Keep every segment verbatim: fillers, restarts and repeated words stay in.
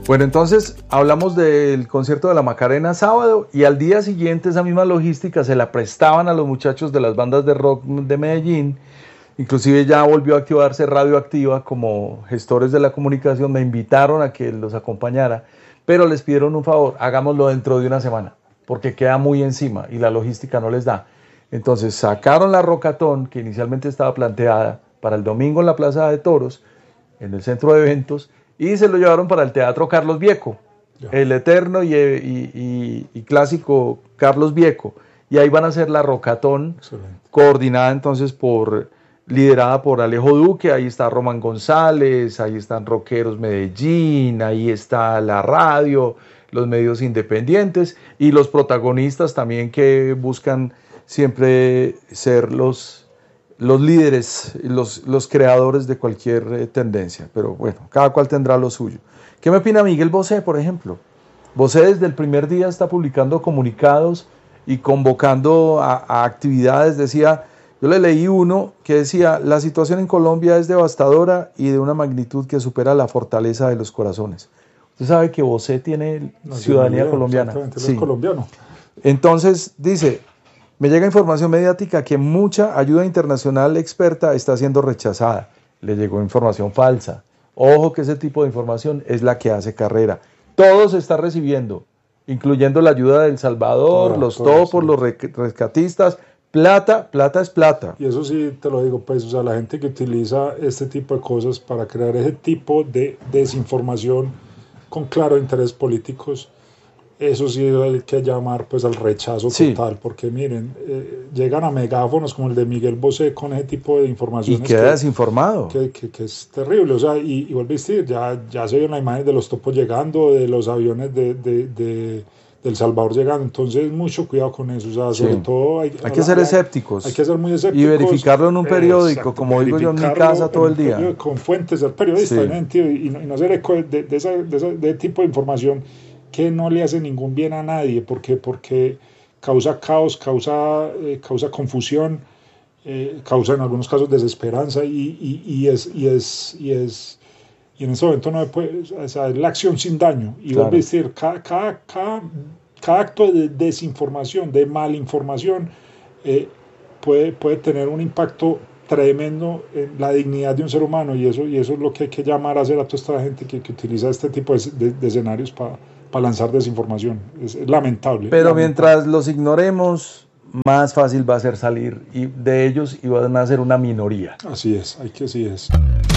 Bueno, entonces hablamos del concierto de la Macarena sábado y al día siguiente esa misma logística se la prestaban a los muchachos de las bandas de rock de Medellín. Inclusive ya volvió a activarse Radioactiva como gestores de la comunicación, me invitaron a que los acompañara, pero les pidieron un favor, hagámoslo dentro de una semana, porque queda muy encima y la logística no les da. Entonces sacaron la Rockatón, que inicialmente estaba planteada para el domingo en la Plaza de Toros, en el centro de eventos, y se lo llevaron para el Teatro Carlos Vieco, ya. el eterno y, y, y, y clásico Carlos Vieco, y ahí van a hacer la Rockatón, excelente, coordinada entonces por... liderada por Alejo Duque, ahí está Román González, ahí están Rockeros Medellín, ahí está la radio, los medios independientes y los protagonistas también que buscan siempre ser los, los líderes, los, los creadores de cualquier eh, tendencia, pero bueno, cada cual tendrá lo suyo. ¿Qué me opina Miguel Bosé, por ejemplo? Bosé desde el primer día está publicando comunicados y convocando a, a actividades, decía... Yo le leí uno que decía, la situación en Colombia es devastadora y de una magnitud que supera la fortaleza de los corazones. Usted sabe que Bosé tiene ciudadanía colombiana. Sí. Es colombiano. Entonces dice, me llega información mediática que mucha ayuda internacional experta está siendo rechazada. Le llegó información falsa. Ojo que ese tipo de información es la que hace carrera. Todo se está recibiendo, incluyendo la ayuda de El Salvador, todo, los todo, topos, sí. los rescatistas. Plata, plata es plata. Y eso sí te lo digo, pues, o sea, la gente que utiliza este tipo de cosas para crear ese tipo de desinformación con claro intereses políticos, eso sí hay que llamar pues al rechazo sí. total, porque miren, eh, llegan a megáfonos como el de Miguel Bosé con ese tipo de informaciones. Y queda que, desinformado. Que, que, que es terrible, o sea, y, y vuelve a decir, ya, ya se vio la imagen de los topos llegando, de los aviones de... de, de del Salvador llegando, entonces mucho cuidado con eso, o sea, sobre sí. todo hay, hay que ser escépticos, hay que ser muy escépticos y verificarlo en un periódico, exacto, como digo yo en mi casa todo el día, con fuentes del periodista, sí. y, no, y no hacer eco de, de, esa, de ese de tipo de información que no le hace ningún bien a nadie, porque, porque causa caos, causa, eh, causa confusión, eh, causa en algunos casos desesperanza, y, y, y es y es y es y en ese momento no puede, o sea, es la acción sin daño. Y claro. vuelve a decir, cada, cada, cada, cada acto de desinformación, de malinformación, eh, puede, puede tener un impacto tremendo en la dignidad de un ser humano. Y eso, y eso es lo que hay que llamar a hacer a toda esta gente que, que utiliza este tipo de, de, de escenarios para pa lanzar desinformación. Es, es lamentable. Pero lamentable. Mientras los ignoremos, más fácil va a ser salir y de ellos y van a ser una minoría. Así es, hay que así es.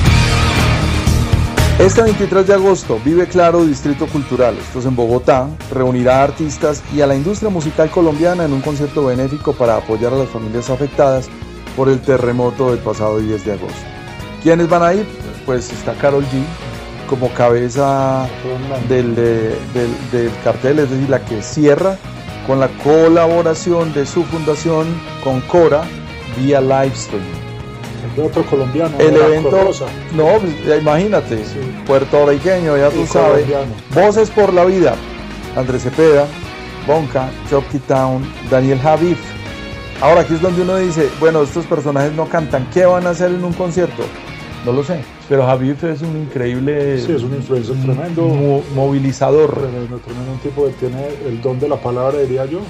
Este veintitrés de agosto, Vive Claro Distrito Cultural, esto es en Bogotá, reunirá a artistas y a la industria musical colombiana en un concierto benéfico para apoyar a las familias afectadas por el terremoto del pasado diez de agosto. ¿Quiénes van a ir? Pues está Karol G como cabeza del, de, del, del cartel, es decir, la que cierra con la colaboración de su fundación con Cora vía livestream. De otro colombiano, el evento, Rosa. No, pues, imagínate, sí. puertorriqueño, ya tú sabes, Voces por la Vida, Andrés Cepeda, Bonca, Chopkey Town, Daniel Javif. Ahora aquí es donde uno dice, bueno, estos personajes no cantan, ¿qué van a hacer en un concierto? No lo sé, pero Javif es un increíble... Sí, es un influencer tremendo. Mo movilizador. Tremendo, tremendo, un tipo que tiene el don de la palabra, diría yo.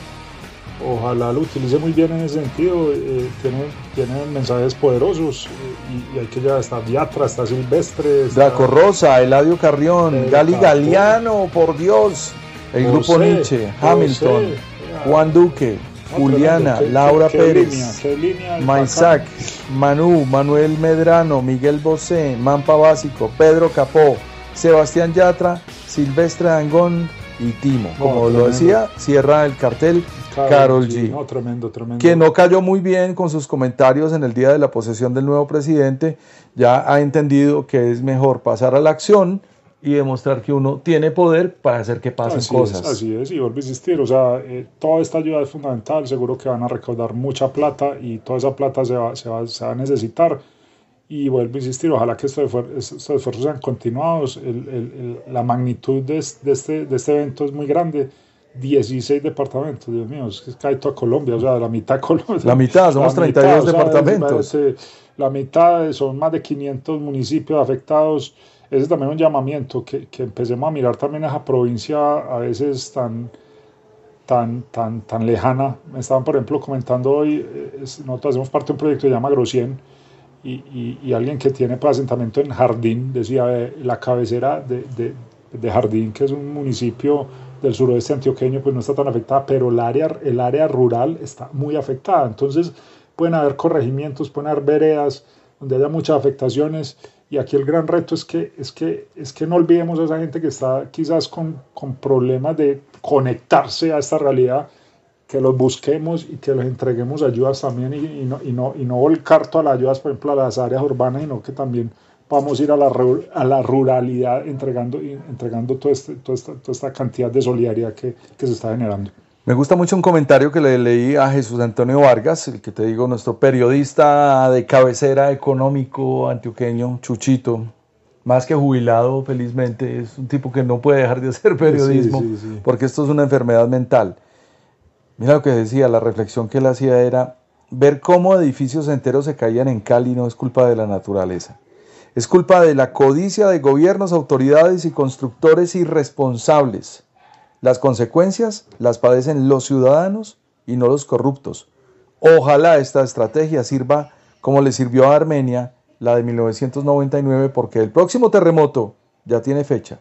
Ojalá lo utilice muy bien en ese sentido, eh, tiene, tiene mensajes poderosos, eh, y, y hay que ya estar Yatra, está Silvestre, está Draco Rosa, Eladio Carrión, eh, Gali Galeano, por Dios, el José, grupo Nietzsche, Hamilton, José, Juan Duque, no, Juliana, qué, Laura qué, Pérez, Maisac, Manu, Manuel Medrano, Miguel Bosé, Mampa Básico, Pedro Capó, Sebastián Yatra, Silvestre Dangond y Timo. No, como tremendo. Lo decía, cierra el cartel Karol G, no, tremendo, tremendo. Que no cayó muy bien con sus comentarios en el día de la posesión del nuevo presidente, ya ha entendido que es mejor pasar a la acción y demostrar que uno tiene poder para hacer que pasen así cosas. Es, así es, y vuelve a insistir, o sea, eh, toda esta ayuda es fundamental, seguro que van a recaudar mucha plata y toda esa plata se va, se va, se va a necesitar, y vuelvo a insistir, ojalá que estos, estos esfuerzos sean continuados, el, el, el, la magnitud de, de, este, de este evento es muy grande. dieciséis departamentos, Dios mío, es que cae toda Colombia, o sea, la mitad Colombia. La mitad, somos la treinta y dos mitad, departamentos. O sea, es, la mitad son más de quinientos municipios afectados, ese también es un llamamiento, que, que empecemos a mirar también a esa provincia a veces tan, tan, tan, tan lejana. Me estaban, por ejemplo, comentando hoy, es, nosotros hacemos parte de un proyecto que se llama Grosien, y, y, y alguien que tiene pues, asentamiento en Jardín, decía, eh, la cabecera de, de, de Jardín, que es un municipio del suroeste antioqueño, pues no está tan afectada, pero el área, el área rural está muy afectada. Entonces pueden haber corregimientos, pueden haber veredas donde haya muchas afectaciones, y aquí el gran reto es que, es que, es que no olvidemos a esa gente que está quizás con, con problemas de conectarse a esta realidad, que los busquemos y que les entreguemos ayudas también, y, y, no, y, no, y no volcar todas las ayudas, por ejemplo, a las áreas urbanas, sino que también vamos a ir a la, a la ruralidad entregando, entregando toda, este, toda, esta, toda esta cantidad de solidaridad que, que se está generando. Me gusta mucho un comentario que le leí a Jesús Antonio Vargas, el que te digo, nuestro periodista de cabecera económico antioqueño, Chuchito, más que jubilado, felizmente, es un tipo que no puede dejar de hacer periodismo, sí, sí, sí. porque esto es una enfermedad mental. Mira lo que decía, la reflexión que él hacía era, ver cómo edificios enteros se caían en Cali no es culpa de la naturaleza. Es culpa de la codicia de gobiernos, autoridades y constructores irresponsables. Las consecuencias las padecen los ciudadanos y no los corruptos. Ojalá esta estrategia sirva como le sirvió a Armenia la de mil novecientos noventa y nueve, porque el próximo terremoto ya tiene fecha,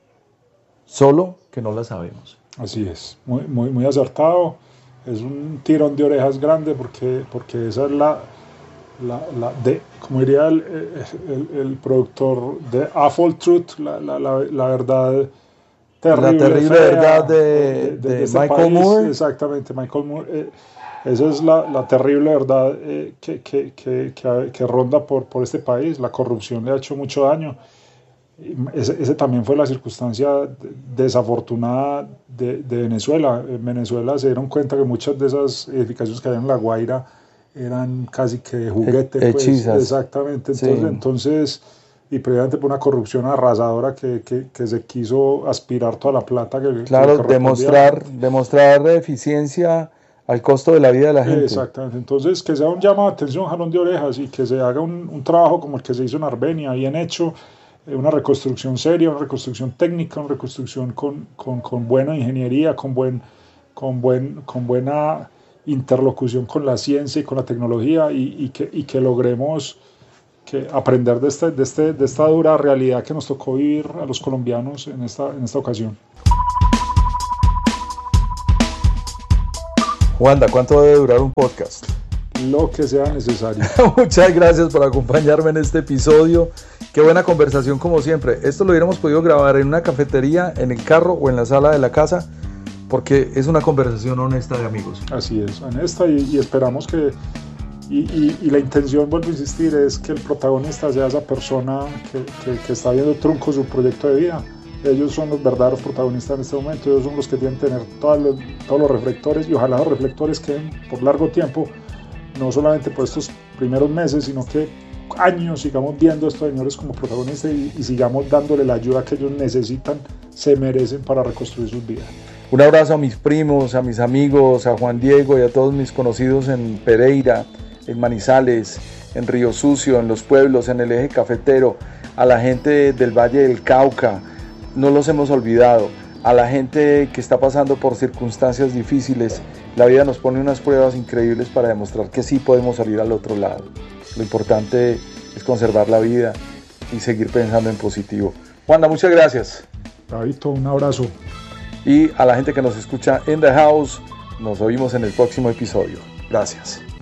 solo que no la sabemos. Así es, muy, muy, muy acertado. Es un tirón de orejas grande porque, porque esa es la... La, la de, como diría el, el, el productor de Awful Truth, la, la, la, la verdad terrible, la terrible fea, verdad de, de, de, de, de este Michael país. Moore. Exactamente, Michael Moore. Eh, esa es la, la terrible verdad eh, que, que, que, que, que ronda por, por este país. La corrupción le ha hecho mucho daño. Ese, ese también fue la circunstancia desafortunada de, de Venezuela. En Venezuela se dieron cuenta que muchas de esas edificaciones que hay en La Guaira eran casi que de juguete, pues, exactamente, entonces, sí. entonces y previamente por una corrupción arrasadora que, que, que se quiso aspirar toda la plata que, claro, que demostrar, demostrar eficiencia al costo de la vida de la gente. Exactamente, entonces que sea un llamado de atención, un jalón de orejas, y que se haga un, un trabajo como el que se hizo en Armenia, bien hecho, eh, una reconstrucción seria, una reconstrucción técnica, una reconstrucción con, con, con buena ingeniería, con, buen, con, buen, con buena interlocución con la ciencia y con la tecnología, y, y, que, y que logremos que aprender de, este, de, este, de esta dura realidad que nos tocó vivir a los colombianos en esta, en esta ocasión. Wanda, ¿cuánto debe durar un podcast? Lo que sea necesario. Muchas gracias por acompañarme en este episodio. Qué buena conversación como siempre. Esto lo hubiéramos podido grabar en una cafetería, en el carro o en la sala de la casa, porque es una conversación honesta de amigos. Así es, honesta, y, y esperamos que, y, y, y la intención, vuelvo a insistir, es que el protagonista sea esa persona que, que, que está viendo trunco su proyecto de vida. Ellos son los verdaderos protagonistas en este momento, ellos son los que tienen que tener todos los, todos los reflectores, y ojalá los reflectores queden por largo tiempo, no solamente por estos primeros meses, sino que años sigamos viendo a estos señores como protagonistas y, y sigamos dándole la ayuda que ellos necesitan, se merecen para reconstruir sus vidas. Un abrazo a mis primos, a mis amigos, a Juan Diego y a todos mis conocidos en Pereira, en Manizales, en Río Sucio, en los pueblos, en el eje cafetero, a la gente del Valle del Cauca, no los hemos olvidado, a la gente que está pasando por circunstancias difíciles. La vida nos pone unas pruebas increíbles para demostrar que sí podemos salir al otro lado. Lo importante es conservar la vida y seguir pensando en positivo. Wanda, muchas gracias. Davidito, un abrazo. Y a la gente que nos escucha en The House, nos oímos en el próximo episodio. Gracias.